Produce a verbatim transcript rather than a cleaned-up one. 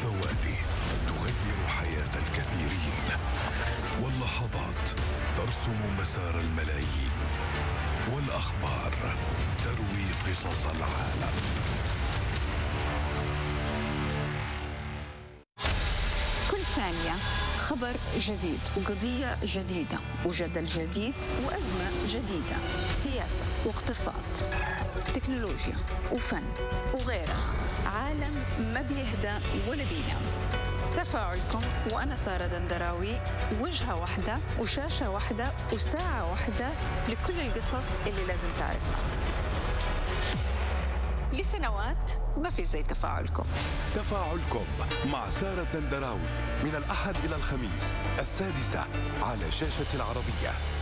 الثواني تغير حياة الكثيرين، واللحظات ترسم مسار الملايين، والأخبار تروي قصص العالم. كل ثانية خبر جديد وقضية جديدة وجدل جديد وأزمة جديدة، سياسة واقتصاد، تكنولوجيا وفن وغيرها. عالم ما بيهدى ولا بينام. تفاعلكم وأنا سارة دندراوي، وجهة واحدة وشاشة واحدة وساعة واحدة لكل القصص اللي لازم تعرفها. لسنوات ما في زي تفاعلكم. تفاعلكم مع سارة دندراوي من الأحد إلى الخميس السادسة على شاشة العربية.